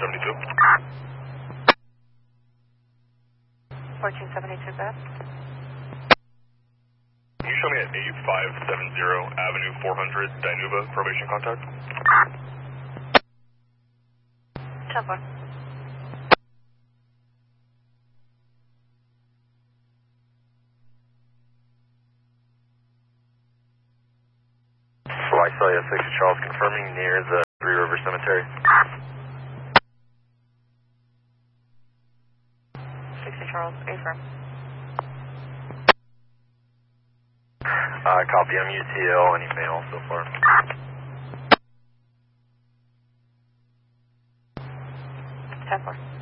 1472. 1472, bad. Can you show me at 8570 Avenue 400, Dinuba, probation contact? 10-4. So I saw you at 60 Charles confirming near the Three River Cemetery. 60 Charles, affirm. Copy MUTL, any mail so far? 10-4.